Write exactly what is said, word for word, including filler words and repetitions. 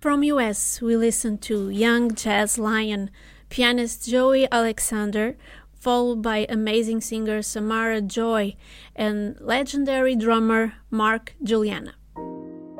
From U S, we listen to Young Jazz Lion, pianist Joey Alexander, followed by amazing singer Samara Joy and legendary drummer Mark Juliana.